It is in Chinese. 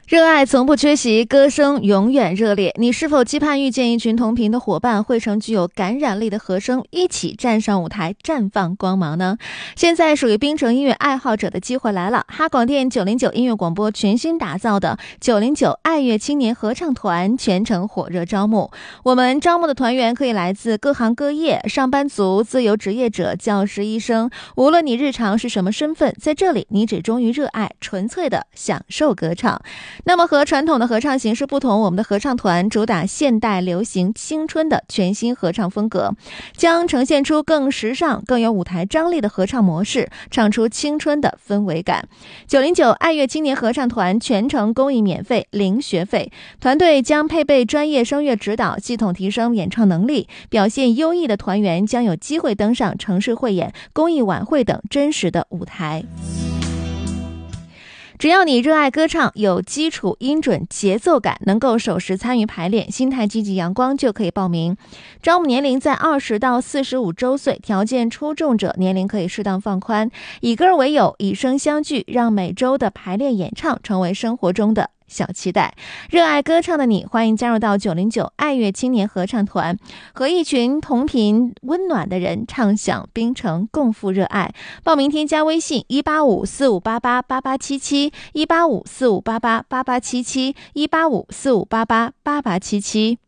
热爱从不缺席，歌声永远热烈。你是否期盼遇见一群同频的伙伴，汇成具有感染力的和声，一起站上舞台，绽放光芒呢？现在属于槟城音乐爱好者的机会来了！哈广电909音乐广播全新打造的909爱乐青年合唱团全程火热招募。我们招募的团员可以来自各行各业，上班族、自由职业者、教师、医生，无论你日常是什么身份，在这里你只忠于热爱，纯粹的享受歌唱。那么和传统的合唱形式不同，我们的合唱团主打现代流行青春的全新合唱风格，将呈现出更时尚更有舞台张力的合唱模式，唱出青春的氛围感。909爱乐青年合唱团全程公益免费，零学费，团队将配备专业声乐指导，系统提升演唱能力，表现优异的团员将有机会登上城市汇演、公益晚会等真实的舞台。只要你热爱歌唱，有基础、音准、节奏感，能够守时参与排练，心态积极阳光，就可以报名。招募年龄在20到45周岁，条件出众者年龄可以适当放宽。以歌为友，以声相聚，让每周的排练演唱成为生活中的小期待。热爱歌唱的你，欢迎加入到909爱乐青年合唱团，和一群同频温暖的人唱响槟城，共赴热爱。报名添加微信18545888877 18545888877 18545888877。